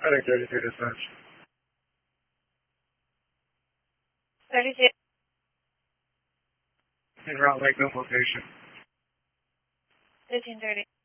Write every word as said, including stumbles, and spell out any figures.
I think thirty-two dispatch. thirty-two. En route Lake Mills location. fifteen thirty.